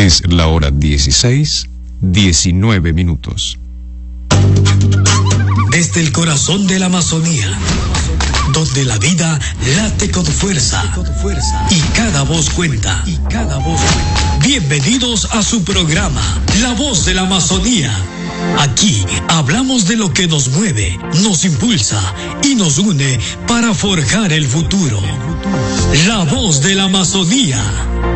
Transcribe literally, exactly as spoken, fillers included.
Es la hora dieciséis, diecinueve minutos. Desde el corazón de la Amazonía, donde la vida late con fuerza y cada voz cuenta. Y cada voz cuenta. Bienvenidos a su programa, La Voz de la Amazonía. Aquí hablamos de lo que nos mueve, nos impulsa y nos une para forjar el futuro. La Voz de la Amazonía.